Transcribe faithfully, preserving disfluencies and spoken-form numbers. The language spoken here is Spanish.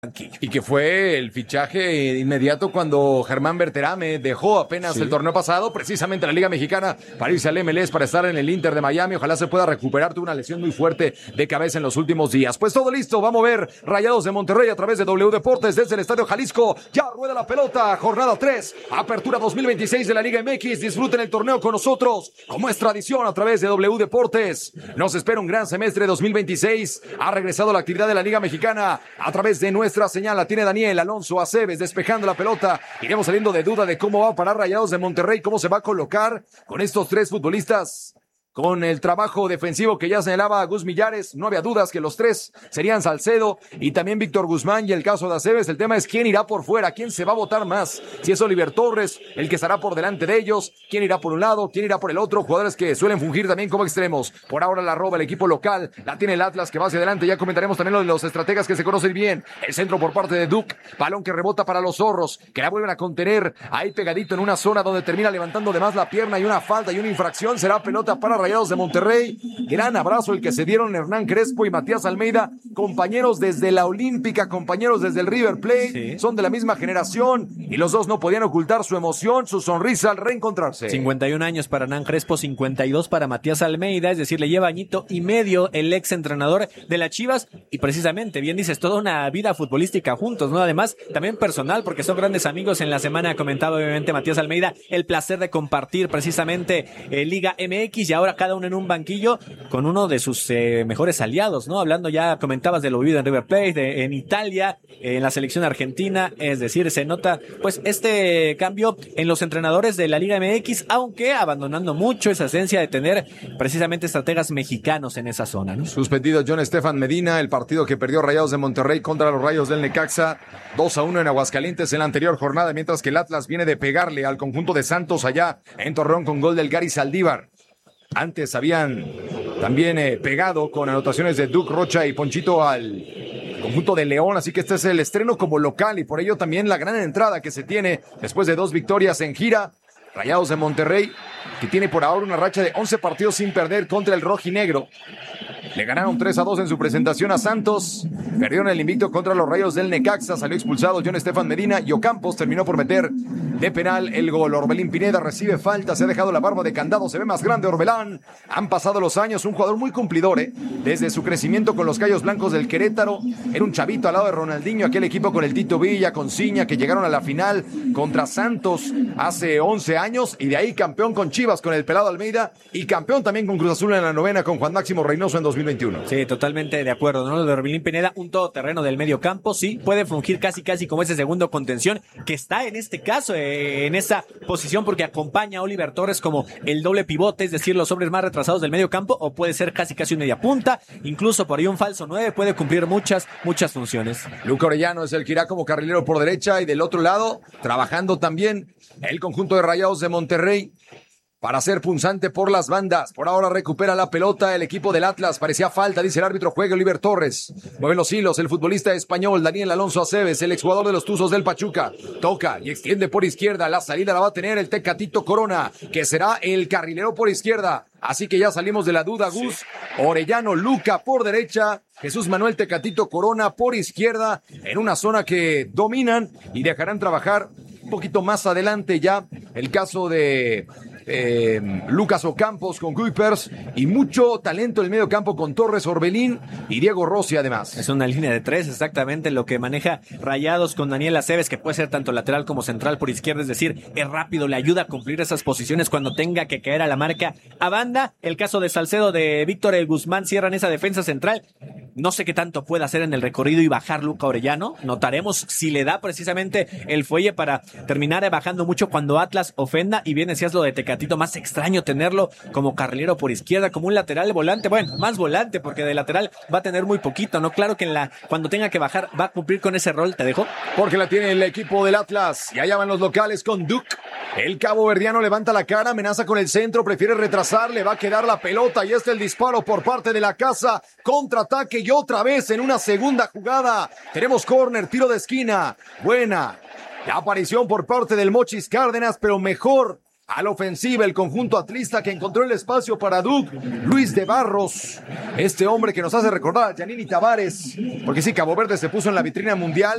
Y que fue el fichaje inmediato cuando Germán Berterame dejó apenas sí. el torneo pasado, precisamente la Liga Mexicana, para irse al M L S, para estar en el Inter de Miami. Ojalá se pueda recuperar, tuvo una lesión muy fuerte de cabeza en los últimos días. Pues todo listo, vamos a ver Rayados de Monterrey a través de W Deportes desde el Estadio Jalisco. Ya rueda la pelota, jornada tres, apertura dos mil veintiséis de la Liga M X. Disfruten el torneo con nosotros, como es tradición a través de W Deportes. Nos espera un gran semestre dos mil veintiséis. Ha regresado la actividad de la Liga Mexicana a través de nuestra señal. La tiene Daniel Alonso Aceves despejando la pelota. Iremos saliendo de duda de cómo va a parar Rayados de Monterrey, cómo se va a colocar con estos tres futbolistas. Con el trabajo defensivo que ya señalaba Gus Millares, no había dudas que los tres serían Salcedo y también Víctor Guzmán. Y el caso de Aceves, el tema es quién irá por fuera, quién se va a votar más. Si es Oliver Torres, el que estará por delante de ellos, quién irá por un lado, quién irá por el otro. Jugadores que suelen fungir también como extremos. Por ahora la roba el equipo local, la tiene el Atlas que va hacia adelante. Ya comentaremos también lo de los estrategas que se conocen bien. El centro por parte de Duke, balón que rebota para los zorros, que la vuelven a contener ahí pegadito en una zona donde termina levantando de más la pierna y una falta y una infracción. Será pelota para Rayados de Monterrey. Gran abrazo el que se dieron Hernán Crespo y Matías Almeida, compañeros desde la Olímpica, compañeros desde el River Plate, sí. son de la misma generación y los dos no podían ocultar su emoción, su sonrisa al reencontrarse. cincuenta y un años para Hernán Crespo, cincuenta y dos para Matías Almeida, es decir, le lleva añito y medio el ex entrenador de las Chivas y precisamente, bien dices, toda una vida futbolística juntos, ¿no? Además, también personal, porque son grandes amigos. En la semana comentaba obviamente Matías Almeida el placer de compartir precisamente eh, Liga M X y ahora cada uno en un banquillo con uno de sus eh, mejores aliados, ¿no? Hablando ya, comentabas de lo vivido en River Plate, de, en Italia, eh, en la selección argentina, es decir, se nota pues este cambio en los entrenadores de la Liga M X, aunque abandonando mucho esa esencia de tener precisamente estrategas mexicanos en esa zona, ¿no? Suspendido John Estefan Medina, el partido que perdió Rayados de Monterrey contra los Rayos del Necaxa, dos a uno en Aguascalientes en la anterior jornada, mientras que el Atlas viene de pegarle al conjunto de Santos allá en Torreón con gol del Gary Saldívar. Antes habían también eh, pegado con anotaciones de Duke Rocha y Ponchito al conjunto de León, así que este es el estreno como local y por ello también la gran entrada que se tiene después de dos victorias en gira. Rayados de Monterrey, que tiene por ahora una racha de once partidos sin perder contra el rojinegro. Le ganaron tres a dos en su presentación a Santos. Perdieron el invicto contra los Rayos del Necaxa. Salió expulsado John Estefan Medina y Ocampos terminó por meter de penal el gol. Orbelín Pineda recibe falta. Se ha dejado la barba de candado. Se ve más grande Orbelán. Han pasado los años. Un jugador muy cumplidor, ¿eh? Desde su crecimiento con los Gallos Blancos del Querétaro. Era un chavito al lado de Ronaldinho. Aquel equipo con el Tito Villa, con Ciña, que llegaron a la final contra Santos hace once años. Y de ahí campeón con Chivas con el Pelado Almeida. Y campeón también con Cruz Azul en la novena con Juan Máximo Reynoso en dos mil veintiuno. Sí, totalmente de acuerdo, ¿no? Lo de Orbelín Pineda, un todoterreno del medio campo, sí, puede fungir casi casi como ese segundo contención, que está en este caso, eh, en esa posición, porque acompaña a Oliver Torres como el doble pivote, es decir, los hombres más retrasados del medio campo, o puede ser casi casi un media punta, incluso por ahí un falso nueve, puede cumplir muchas, muchas funciones. Luca Orellano es el que irá como carrilero por derecha y del otro lado, trabajando también el conjunto de Rayados de Monterrey para ser punzante por las bandas. Por ahora recupera la pelota el equipo del Atlas. Parecía falta, dice el árbitro, juega Oliver Torres. Mueve los hilos el futbolista español Daniel Alonso Aceves, el exjugador de los Tuzos del Pachuca. Toca y extiende por izquierda. La salida la va a tener el Tecatito Corona, que será el carrilero por izquierda. Así que ya salimos de la duda, Gus. Sí. Orellano, Luca por derecha. Jesús Manuel Tecatito Corona por izquierda. En una zona que dominan y dejarán trabajar un poquito más adelante ya el caso de Eh, Lucas Ocampos con Kuipers y mucho talento en el medio campo con Torres, Orbelín y Diego Rossi además. Es una línea de tres, exactamente lo que maneja Rayados con Daniel Aceves, que puede ser tanto lateral como central por izquierda, es decir, es rápido, le ayuda a cumplir esas posiciones cuando tenga que caer a la marca a banda. El caso de Salcedo, de Víctor el Guzmán, cierran esa defensa central. No sé qué tanto puede hacer en el recorrido y bajar Luca Orellano. Notaremos si le da precisamente el fuelle para terminar bajando mucho cuando Atlas ofenda. Y bien decías lo de Tecatito, más extraño tenerlo como carrilero por izquierda, como un lateral volante. Bueno, más volante porque de lateral va a tener muy poquito, ¿no? Claro que en la cuando tenga que bajar va a cumplir con ese rol, ¿te dejo? Porque la tiene el equipo del Atlas. Y allá van los locales con Duke. El cabo verdiano levanta la cara, amenaza con el centro, prefiere retrasar, le va a quedar la pelota y este el disparo por parte de la casa. Contraataque y otra vez en una segunda jugada. Tenemos córner, tiro de esquina. Buena la aparición por parte del Mochis Cárdenas, pero mejor a la ofensiva el conjunto atlista que encontró el espacio para Duke. Luis de Barros, este hombre que nos hace recordar a Giannini Tavares, porque sí, Cabo Verde se puso en la vitrina mundial.